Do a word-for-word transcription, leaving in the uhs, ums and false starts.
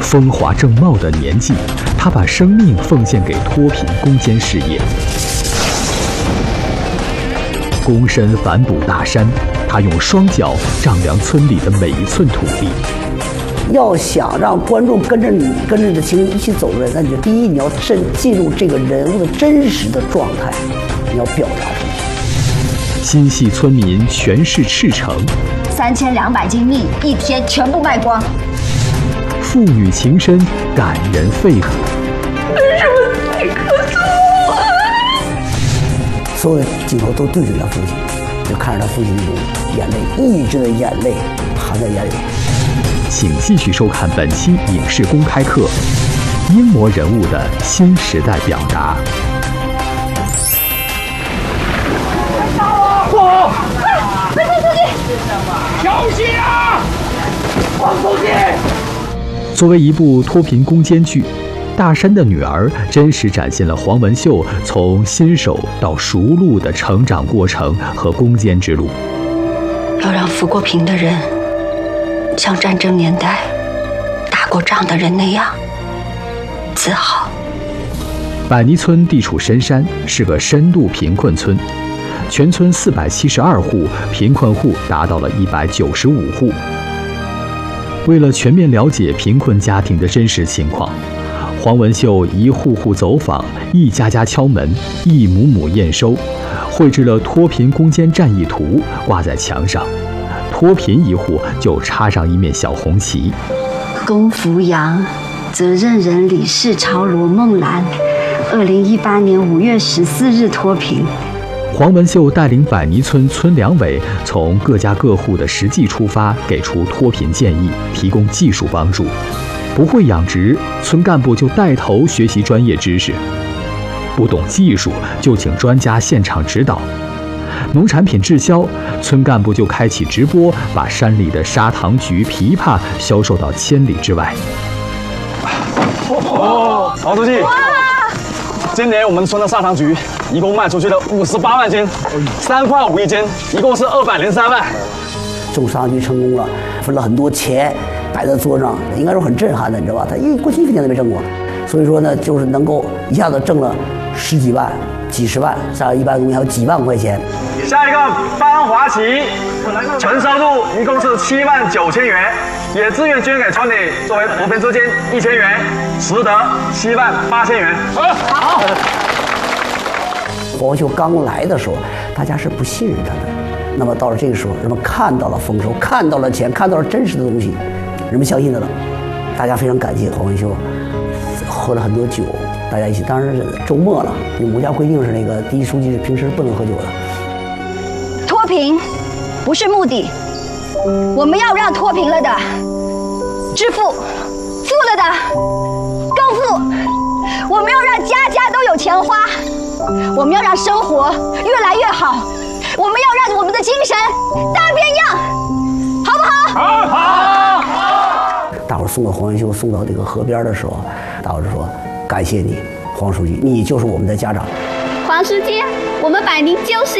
风华正茂的年纪，他把生命奉献给脱贫攻坚事业。躬身反哺大山，他用双脚丈量村里的每一寸土地。 要想让观众跟着你、跟着你的情绪一起走人，那你就第一，你要真进入这个人物的真实的状态，你要表达出来。 心系村民全是赤诚， 三千两百斤蜜一天全部卖光。 父女情深，感人肺腑。 为什么你可走啊？ 所有的镜头都对准他父亲，就看着他父亲那种眼泪，抑制的眼泪含在眼里。 请继续收看本期影视公开课，英模人物的新时代表达。 不！快放出去！小心啊！放出去！ 作为一部脱贫攻坚剧，《大山的女儿》真实展现了黄文秀从新手到熟路的成长过程和攻坚之路。 要让扶过贫的人像战争年代打过仗的人那样自豪。 百泥村地处深山，是个深度贫困村，全村四百七十二户，贫困户达到了一百九十五户。为了全面了解贫困家庭的真实情况，黄文秀一户户走访，一家家敲门，一亩亩验收，绘制了脱贫攻坚战役图，挂在墙上。脱贫一户就插上一面小红旗。 龚福阳，责任人李世超、罗梦兰，二零一八年五月十四日脱贫。 黄文秀带领百泥村村两委从各家各户的实际出发，给出脱贫建议，提供技术帮助。不会养殖，村干部就带头学习专业知识；不懂技术，就请专家现场指导。农产品滞销，村干部就开启直播，把山里的砂糖橘、枇杷销售到千里之外。 哦，黄书记，今年我们村的砂糖橘一共卖出去了五十八万斤，三块五一斤，一共是二百零三万。 种砂糖橘成功了，分了很多钱摆在桌上，应该说很震撼的，你知道吧？他因为过去一分钱都没挣过，所以说呢，就是能够一下子挣了十几万、几十万，像一般东西还有几万块钱。 下一个班华旗，纯收入一共是七万九千元，也自愿捐给村里作为扶贫资金一千元，实得七万八千元。好。 黄文秀刚来的时候，大家是不信任他的。那么到了这个时候，人们看到了丰收，看到了钱，看到了真实的东西，人们相信他了。大家非常感谢黄文秀，喝了很多酒，大家一起。当然是周末了，因为国家规定是那个第一书记是平时不能喝酒的。 脱贫不是目的，我们要让脱贫了的致富，富了的更富。我们要让家家都有钱花，我们要让生活越来越好，我们要让我们的精神大变样，好不好？ 好，好，好。 大伙儿送到黄文秀送到这个河边的时候，大伙儿就说：“感谢你，黄书记，你就是我们的家长。” 黄书记，我们百宁就是。